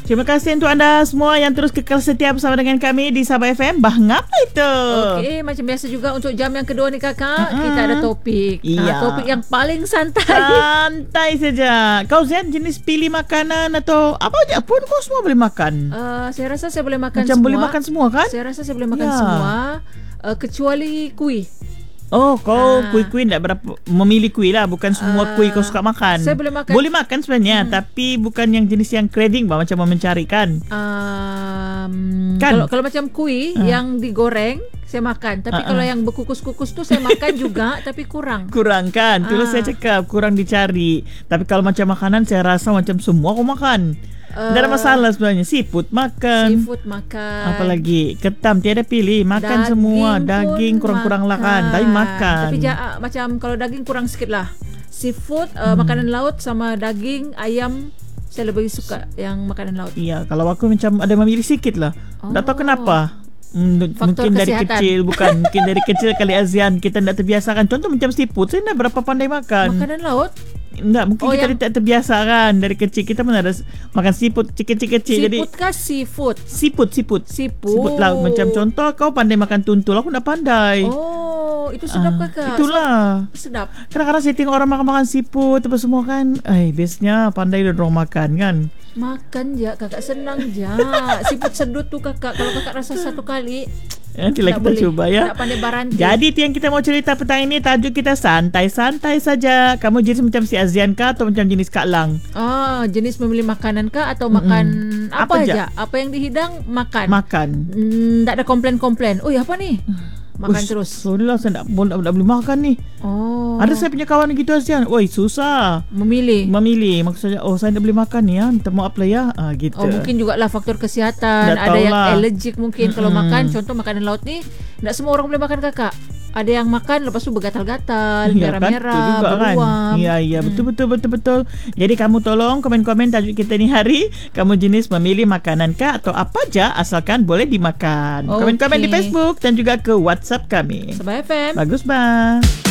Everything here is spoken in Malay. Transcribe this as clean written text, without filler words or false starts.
Terima kasih untuk anda semua yang terus kekal setia bersama dengan kami di Sabah FM. Bah, ngapa itu? Okey, macam biasa juga untuk jam yang kedua ni kakak, kita ada topik. Iya. Topik yang paling santai. Santai saja. Kau Zen jenis pilih makanan atau apa aja pun kau semua boleh makan? Saya rasa saya boleh makan Macam semua. boleh makan semua kan? Saya rasa saya boleh makan Ya. semua, kecuali kuih. Oh, kau kuih-kuih tak berapa memilih kuih lah, bukan semua kuih kau suka makan. Saya boleh makan. Boleh makan sebenarnya, tapi bukan yang jenis yang craving bah, macam mencari kan. Kalau macam kuih yang digoreng saya makan, tapi kalau yang berkukus-kukus tu saya makan juga tapi kurang. Kurang kan? Itulah saya cakap, kurang dicari. Tapi kalau macam makanan saya rasa macam semua aku makan. Tak ada masalah sebenarnya. Seafood makan. Apa lagi? Ketam tiada pilih. Makan daging semua. Daging kurang-kurang lah kan. Tapi makan. Tapi macam kalau daging kurang sikit lah. Seafood, makanan laut sama daging, ayam, saya lebih suka yang makanan laut. Iya, kalau aku macam ada memilih sikit lah. Tak tahu kenapa. Mungkin dari kesihatan. kecil. Bukan. Mungkin dari kecil kali ASEAN kita tak terbiasa kan. Contoh macam seafood, saya tak berapa pandai makan. Makanan laut? Tak, mungkin kita tak terbiasa kan. Dari kecil kita pun ada makan seafood kecil-kecil. Seafood kah seafood? Seafood laut. Macam contoh kau pandai makan tuntul, aku tak pandai. Oh, itu sedap kakak. Itulah. Sedap. Kadang-kadang saya tengok orang makan seafood apa semua kan. Biasanya pandai orang makan kan. Makan je kakak, senang je. Seafood sedut tu kakak, kalau kakak rasa satu kali nantilah kita cuba ya. Tak pandai baranti. Jadi itu yang kita mau cerita petang ini. Tajuk kita santai-santai saja. Kamu jenis macam si Azian kah atau macam jenis Kak Lang? Jenis memilih makanan kah atau makan apa aja? Apa yang dihidang makan. Tak ada komplain-komplain. Apa ni? Makan terus. Sudah saya tak boleh makan ni. Ada saya punya kawan gitu Azian. Susah memilih. Maksudnya saya tak boleh makan ni ya. Minta maaf lah ya. Gitu. Mungkin jugalah faktor kesihatan. Ada yang allergic mungkin kalau makan. Contoh makanan laut ni, tak semua orang boleh makan kakak. Ada yang makan lepas tu bergatal-gatal, merah-merah, beruam. Iya, betul. Jadi kamu tolong komen-komen tajuk kita ni hari. Kamu jenis memilih makanan kah atau apa aja asalkan boleh dimakan. Komen-komen di Facebook dan juga ke WhatsApp kami. Sabah FM. Bagus bang.